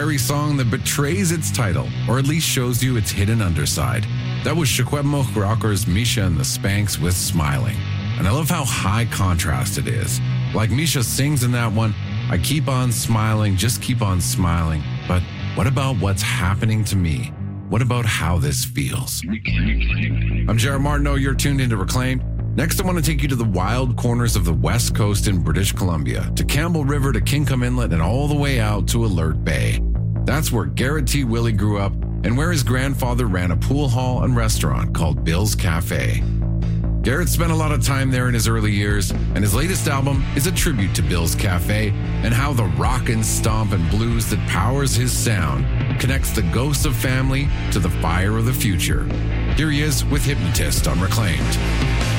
fiery song that betrays its title, or at least shows you its hidden underside. That was Secwepemc Rocker's Misha and the Spanks with Smiling. And I love how high contrast it is. Like Misha sings in that one, I keep on smiling, just keep on smiling. But what about what's happening to me? What about how this feels? I'm Jared Martineau, you're tuned into Reclaimed. Next, I want to take you to the wild corners of the West Coast in British Columbia, to Campbell River, to Kincombe Inlet, and all the way out to Alert Bay. That's where Garrett T. Willie grew up, and where his grandfather ran a pool hall and restaurant called Bill's Cafe. Garrett spent a lot of time there in his early years, and his latest album is a tribute to Bill's Cafe and how the rock and stomp and blues that powers his sound connects the ghosts of family to the fire of the future. Here he is with Hypnotist on Reclaimed.